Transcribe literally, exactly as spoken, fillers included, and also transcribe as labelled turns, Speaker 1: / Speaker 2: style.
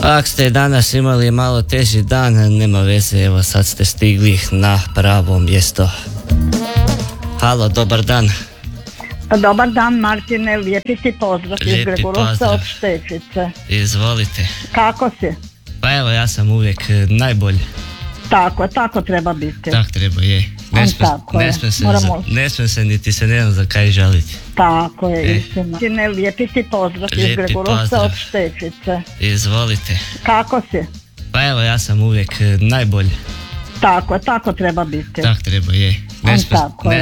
Speaker 1: Ako ste danas imali malo teži dan, nema veze, evo sad ste stigli na pravo mjesto. Halo, dobar dan.
Speaker 2: Dobar dan, Martine, lijepi ti pozdrav iz
Speaker 1: Lijepi
Speaker 2: Gregorovca
Speaker 1: pozdrav.
Speaker 2: od Štefice.
Speaker 1: Izvolite.
Speaker 2: Kako si?
Speaker 1: Pa evo, ja sam uvijek e, najbolji.
Speaker 2: Tako, tako treba biti.
Speaker 1: Tak treba, je. Ne
Speaker 2: On
Speaker 1: smem,
Speaker 2: tako
Speaker 1: ne
Speaker 2: je.
Speaker 1: smem se,
Speaker 2: Moramo-
Speaker 1: za, ne smem se niti se ne znam za kaj žaliti.
Speaker 2: Tako je,
Speaker 1: E.
Speaker 2: istina. Martine, lijepi ti pozdrav iz
Speaker 1: Lijepi
Speaker 2: Gregorovca
Speaker 1: pozdrav.
Speaker 2: od Štefice.
Speaker 1: Izvolite.
Speaker 2: Kako si?
Speaker 1: Pa evo, ja sam uvijek e, najbolji.
Speaker 2: Tako, tako treba biti.
Speaker 1: Tak treba, je. Ne
Speaker 2: On
Speaker 1: smem,
Speaker 2: tako
Speaker 1: ne
Speaker 2: je.